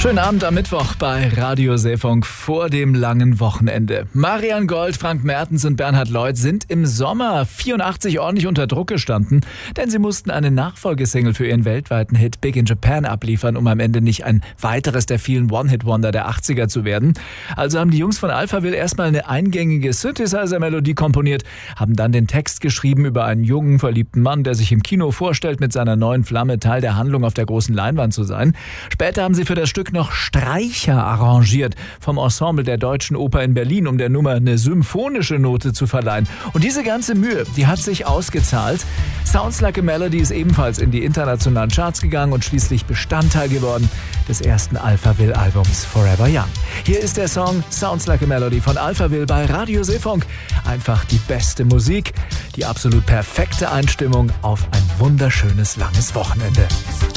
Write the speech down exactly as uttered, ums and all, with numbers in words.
Schönen Abend am Mittwoch bei Radio Seefunk vor dem langen Wochenende. Marianne Gold, Frank Mertens und Bernhard Lloyd sind im Sommer vierundachtzig ordentlich unter Druck gestanden, denn sie mussten eine Nachfolgesingle für ihren weltweiten Hit Big in Japan abliefern, um am Ende nicht ein weiteres der vielen One-Hit-Wonder der achtziger zu werden. Also haben die Jungs von Alphaville erstmal eine eingängige Synthesizer-Melodie komponiert, haben dann den Text geschrieben über einen jungen, verliebten Mann, der sich im Kino vorstellt, mit seiner neuen Flamme Teil der Handlung auf der großen Leinwand zu sein. Später haben sie für das Stück noch Streicher arrangiert vom Ensemble der Deutschen Oper in Berlin, um der Nummer eine symphonische Note zu verleihen. Und diese ganze Mühe, die hat sich ausgezahlt. Sounds Like a Melody ist ebenfalls in die internationalen Charts gegangen und schließlich Bestandteil geworden des ersten Alphaville-Albums Forever Young. Hier ist der Song Sounds Like a Melody von Alphaville bei Radio Seefunk. Einfach die beste Musik, die absolut perfekte Einstimmung auf ein wunderschönes langes Wochenende.